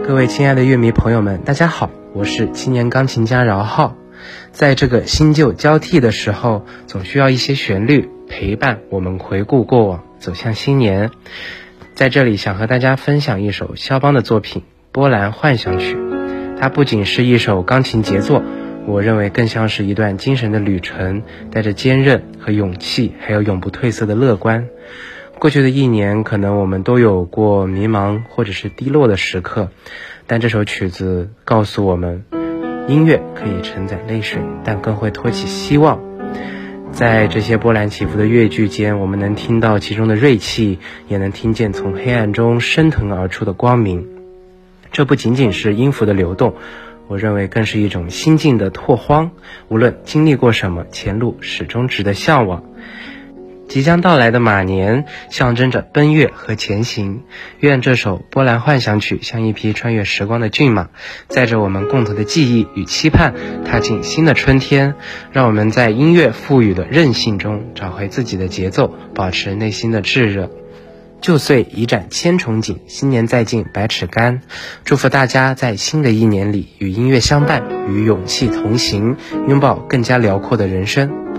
各位亲爱的乐迷朋友们，大家好，我是青年钢琴家饶浩。在这个新旧交替的时候，总需要一些旋律陪伴我们回顾过往，走向新年。在这里想和大家分享一首肖邦的作品《波兰幻想曲》。它不仅是一首钢琴杰作，我认为更像是一段精神的旅程，带着坚韧和勇气，还有永不褪色的乐观。过去的一年，可能我们都有过迷茫或者是低落的时刻，但这首曲子告诉我们，音乐可以承载泪水，但更会托起希望。在这些波澜起伏的乐句间，我们能听到其中的锐气，也能听见从黑暗中升腾而出的光明。这不仅仅是音符的流动，我认为更是一种心境的拓荒。无论经历过什么，前路始终值得向往。即将到来的马年象征着奔月和前行，愿这首波兰幻想曲像一匹穿越时光的骏马，载着我们共同的记忆与期盼，踏进新的春天。让我们在音乐赋予的韧性中找回自己的节奏，保持内心的炙热。旧岁已展千重锦，新年再进百尺竿。祝福大家在新的一年里与音乐相伴，与勇气同行，拥抱更加辽阔的人生。